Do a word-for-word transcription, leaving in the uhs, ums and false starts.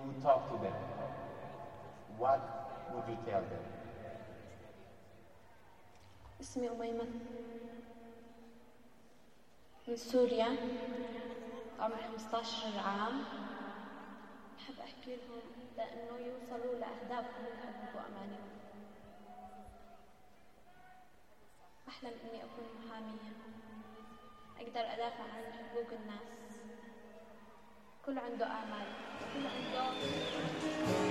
talk to them, what would you tell them? اسمي أميمة من سوريا، عمري خمسة عشر عام. بحب أحكي لهم لأنه يوصلوا لأهدافهم ويحققوا أمانيهم. أحلم إني أكون محامية، أقدر أدافع عن حقوق الناس. كل عنده آمال، كل عنده